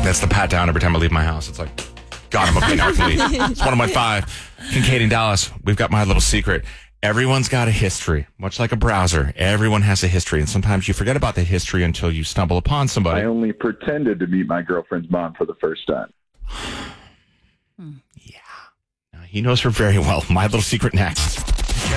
That's the pat down every time I leave my house. It's like, got him. Okay, now I can leave. It's one of my 5. Kincaid and Dallas, we've got my little secret. Everyone's got a history, much like a browser. Everyone has a history, and sometimes you forget about the history until you stumble upon somebody. I only pretended to meet my girlfriend's mom for the first time. Yeah. Now, he knows her very well. My little secret next.